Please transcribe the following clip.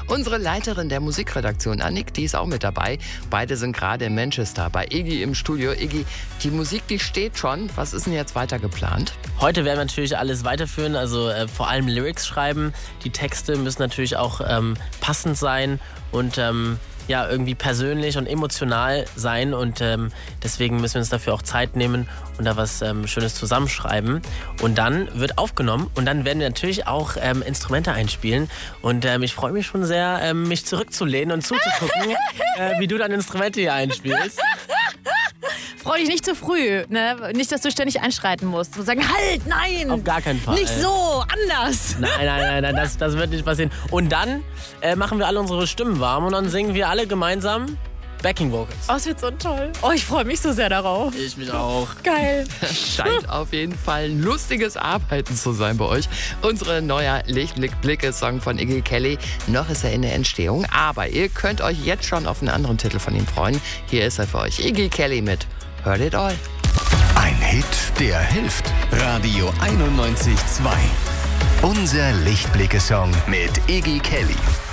Unsere Leiterin der Musikredaktion, Annik, die ist auch mit dabei. Beide sind gerade in Manchester bei Iggy im Studio. Iggy, die Musik, die steht schon. Was ist denn jetzt weiter geplant? Heute werden wir natürlich alles weiterführen, also vor allem Lyrics schreiben. Die Texte müssen natürlich auch passend sein und irgendwie persönlich und emotional sein. Und deswegen müssen wir uns dafür auch Zeit nehmen und da was Schönes zusammenschreiben. Und dann wird aufgenommen und dann werden wir natürlich auch Instrumente einspielen. Und ich freue mich schon sehr, mich zurückzulehnen und zuzugucken, wie du dann Instrumente hier einspielst. Freu dich nicht zu früh, ne? Nicht, dass du ständig einschreiten musst und sagen, halt, nein! Auf gar keinen Fall. Nicht so, anders! Nein, das wird nicht passieren. Und dann machen wir alle unsere Stimmen warm und dann singen wir alle gemeinsam Backing Vocals. Oh, es wird so toll. Oh, ich freue mich so sehr darauf. Ich mich auch. Geil. Scheint auf jeden Fall ein lustiges Arbeiten zu sein bei euch. Unsere neuer Lichtblick-Song von Iggy Kelly. Noch ist er in der Entstehung, aber ihr könnt euch jetzt schon auf einen anderen Titel von ihm freuen. Hier ist er für euch. Iggy Kelly mit Heard It All. Ein Hit, der hilft. Radio 91.2. Unser Lichtblicke-Song mit Iggy Kelly.